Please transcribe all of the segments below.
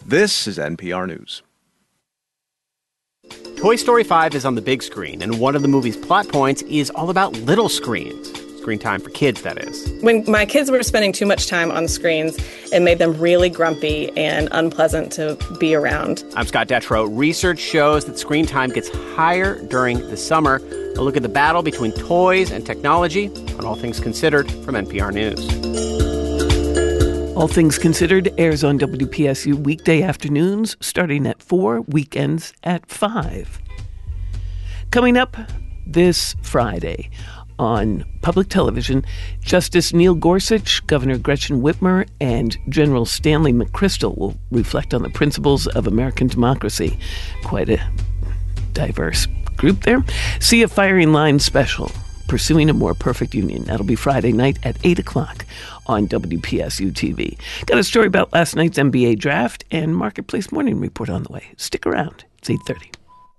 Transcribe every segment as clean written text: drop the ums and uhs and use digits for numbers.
This is NPR News. Toy Story 5 is on the big screen, and one of the movie's plot points is all about little screens. Screen time for kids, that is. When my kids were spending too much time on screens, it made them really grumpy and unpleasant to be around. I'm Scott Detrow. Research shows that screen time gets higher during the summer. A look at the battle between toys and technology on All Things Considered from NPR News. All Things Considered airs on WPSU weekday afternoons starting at 4, weekends at 5. Coming up this Friday on public television, Justice Neil Gorsuch, Governor Gretchen Whitmer, and General Stanley McChrystal will reflect on the principles of American democracy. Quite a diverse group there. See a Firing Line special, Pursuing a More Perfect Union. That'll be Friday night at 8 o'clock on WPSU TV. Got a story about last night's NBA draft and Marketplace Morning Report on the way. Stick around. It's 8:30.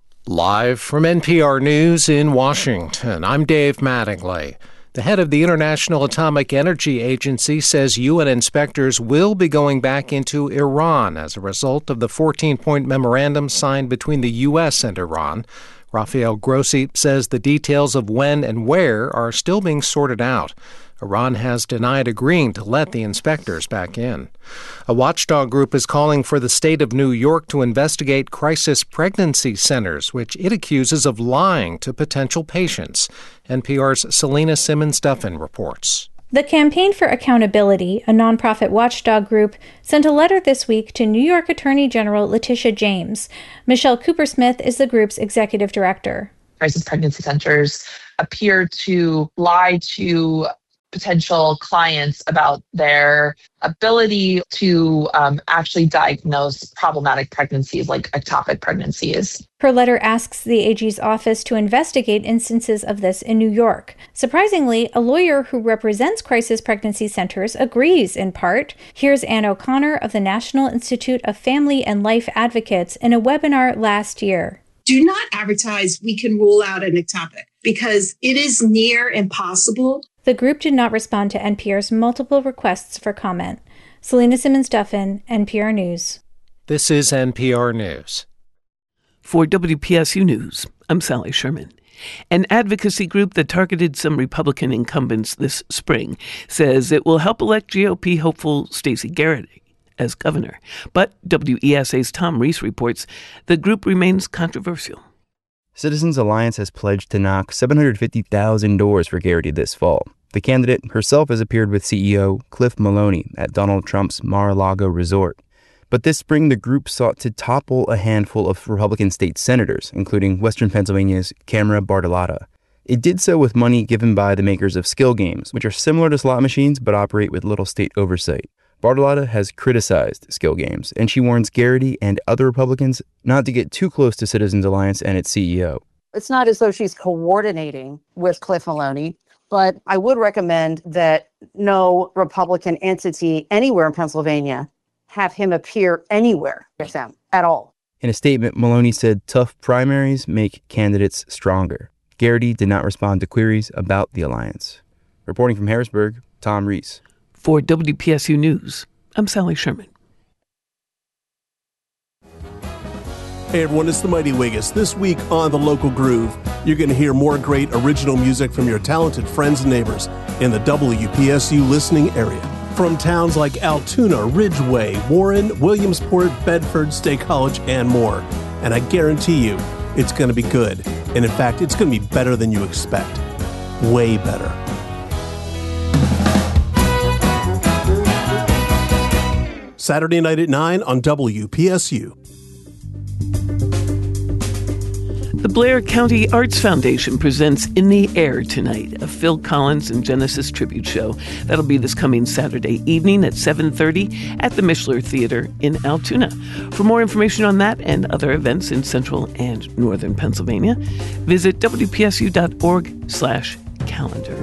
Live from NPR News in Washington, I'm Dave Mattingly. The head of the International Atomic Energy Agency says UN inspectors will be going back into Iran as a result of the 14-point memorandum signed between the U.S. and Iran. Rafael Grossi says the details of when and where are still being sorted out. Iran has denied agreeing to let the inspectors back in. A watchdog group is calling for the state of New York to investigate crisis pregnancy centers, which it accuses of lying to potential patients. NPR's Selena Simmons-Duffin reports. The Campaign for Accountability, a nonprofit watchdog group, sent a letter this week to New York Attorney General Letitia James. Michelle Coopersmith is the group's executive director. Crisis pregnancy centers appear to lie to potential clients about their ability to actually diagnose problematic pregnancies like ectopic pregnancies. Her letter asks the AG's office to investigate instances of this in New York. Surprisingly, a lawyer who represents crisis pregnancy centers agrees in part. Here's Ann O'Connor of the National Institute of Family and Life Advocates in a webinar last year. Do not advertise we can rule out an ectopic because it is near impossible. The group did not respond to NPR's multiple requests for comment. Selena Simmons-Duffin, NPR News. This is NPR News. For WPSU News, I'm Sally Sherman. An advocacy group that targeted some Republican incumbents this spring says it will help elect GOP hopeful Stacey Garrity as governor. But WESA's Tom Reese reports the group remains controversial. Citizens Alliance has pledged to knock 750,000 doors for Garrity this fall. The candidate herself has appeared with CEO Cliff Maloney at Donald Trump's Mar-a-Lago resort. But this spring, the group sought to topple a handful of Republican state senators, including Western Pennsylvania's Camera Bartolotta. It did so with money given by the makers of skill games, which are similar to slot machines but operate with little state oversight. Bartolotta has criticized skill games, and she warns Garrity and other Republicans not to get too close to Citizens Alliance and its CEO. It's not as though she's coordinating with Cliff Maloney, but I would recommend that no Republican entity anywhere in Pennsylvania have him appear anywhere with them at all. In a statement, Maloney said tough primaries make candidates stronger. Garrity did not respond to queries about the alliance. Reporting from Harrisburg, Tom Reese. For WPSU News, I'm Sally Sherman. Hey everyone, it's the Mighty Wiggis. This week on The Local Groove, you're going to hear more great original music from your talented friends and neighbors in the WPSU listening area. From towns like Altoona, Ridgeway, Warren, Williamsport, Bedford, State College, and more. And I guarantee you, it's going to be good. And in fact, it's going to be better than you expect. Way better. Saturday night at 9 on WPSU. The Blair County Arts Foundation presents In the Air tonight, a Phil Collins and Genesis tribute show. That'll be this coming Saturday evening at 7:30 at the Mishler Theater in Altoona. For more information on that and other events in central and northern Pennsylvania, visit WPSU.org/calendar.